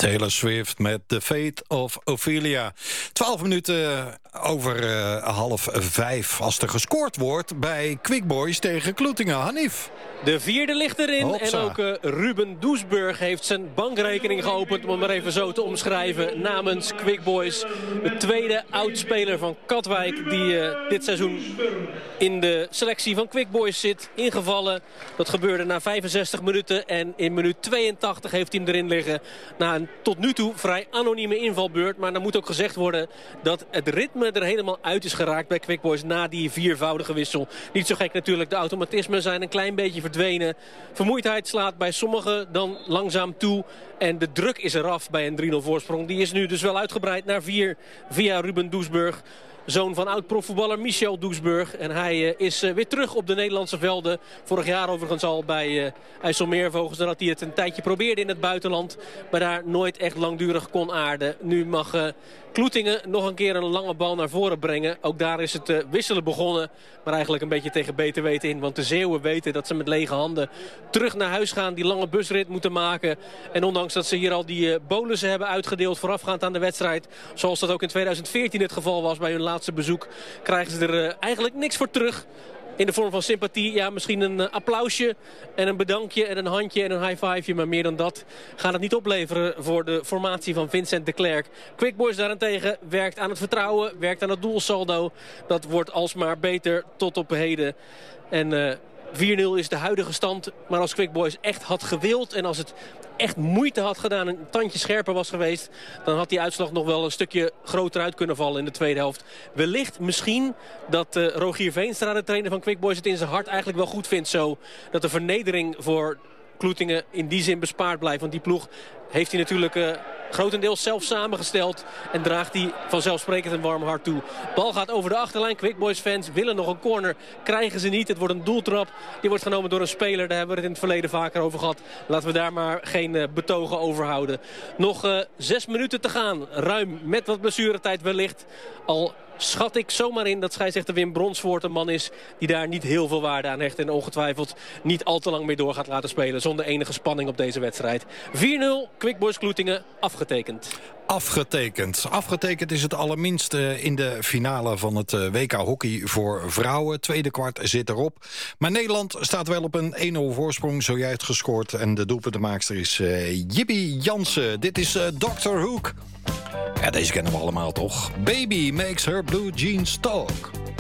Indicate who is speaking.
Speaker 1: Taylor Swift met The Fate of Ophelia. 12 minuten over 4:30 als er gescoord wordt bij Quick Boys tegen Kloetingen. Hanif.
Speaker 2: De vierde ligt erin.
Speaker 1: Hopsa.
Speaker 2: En ook Ruben Doesburg heeft zijn bankrekening geopend, om het maar even zo te omschrijven, namens Quick Boys. De tweede oudspeler van Katwijk die dit seizoen in de selectie van Quick Boys zit, ingevallen. Dat gebeurde na 65 minuten en in minuut 82 heeft hij hem erin liggen. Na een tot nu toe vrij anonieme invalbeurt. Maar dan moet ook gezegd worden dat het ritme er helemaal uit is geraakt bij Quick Boys na die viervoudige wissel. Niet zo gek natuurlijk, de automatismen zijn een klein beetje verdwenen. Vermoeidheid slaat bij sommigen dan langzaam toe. En de druk is eraf bij een 3-0 voorsprong. Die is nu dus wel uitgebreid naar 4 via Ruben Doesburg. Zoon van oud-profvoetballer Michel Doesburg. En hij is weer terug op de Nederlandse velden. Vorig jaar overigens al bij IJsselmeervogels. Nadat hij het een tijdje probeerde in het buitenland. Maar daar nooit echt langdurig kon aarden. Nu mag Kloetingen nog een keer een lange bal naar voren brengen. Ook daar is het wisselen begonnen. Maar eigenlijk een beetje tegen beter weten in. Want de Zeeuwen weten dat ze met lege handen terug naar huis gaan. Die lange busrit moeten maken. En ondanks dat ze hier al die bonussen hebben uitgedeeld voorafgaand aan de wedstrijd. Zoals dat ook in 2014 het geval was bij hun laatste bezoek. Krijgen ze er eigenlijk niks voor terug. In de vorm van sympathie, ja, misschien een applausje en een bedankje en een handje en een high fiveje. Maar meer dan dat gaat het niet opleveren voor de formatie van Vincent de Klerk. Quick Boys daarentegen werkt aan het vertrouwen, werkt aan het doelsaldo. Dat wordt alsmaar beter tot op heden. En 4-0 is de huidige stand. Maar als Quick Boys echt had gewild en als het echt moeite had gedaan en een tandje scherper was geweest, dan had die uitslag nog wel een stukje groter uit kunnen vallen in de tweede helft. Wellicht misschien dat Rogier Veenstra, de trainer van Quick Boys, het in zijn hart eigenlijk wel goed vindt zo. Dat de vernedering voor Kloetingen in die zin bespaard blijft. Want die ploeg heeft hij natuurlijk grotendeels zelf samengesteld. En draagt hij vanzelfsprekend een warm hart toe. Bal gaat over de achterlijn. Quick Boys fans willen nog een corner. Krijgen ze niet. Het wordt een doeltrap. Die wordt genomen door een speler. Daar hebben we het in het verleden vaker over gehad. Laten we daar maar geen betogen over houden. Nog 6 minuten te gaan. Ruim met wat blessuretijd wellicht. Al schat ik zomaar in dat scheidsrechter Wim Bronsvoort een man is die daar niet heel veel waarde aan hecht. En ongetwijfeld niet al te lang meer door gaat laten spelen. Zonder enige spanning op deze wedstrijd. 4-0, Quick Boys Kloetingen, afgetekend.
Speaker 1: Afgetekend is het allerminste in de finale van het WK Hockey voor vrouwen. Tweede kwart zit erop. Maar Nederland staat wel op een 1-0 voorsprong, zojuist gescoord. En de doelpuntenmaakster is Jibby Jansen. Dit is Dr. Hook. Ja, deze kennen we allemaal toch? Baby makes her blue jeans talk.